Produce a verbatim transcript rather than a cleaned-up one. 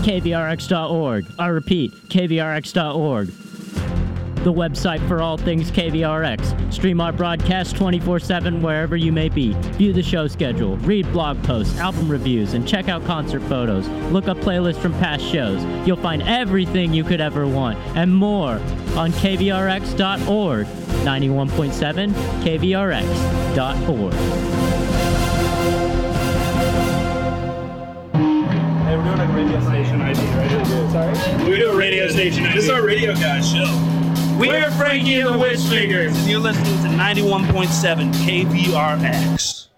K V R X dot org. I repeat, K V R X dot org. The website for all things K V R X. Stream our broadcast twenty-four seven wherever you may be. View the show schedule, read blog posts, album reviews, and check out concert photos. Look up playlists from past shows. You'll find everything you could ever want, and more, on K V R X dot org. ninety-one point seven, K V R X dot org. Hey, we're doing a radio station I D, right? Sorry? We're doing a radio station I D. This is our radio guys show. We're Frankie and the Witch Fingers, and you're listening to ninety-one point seven K V R X.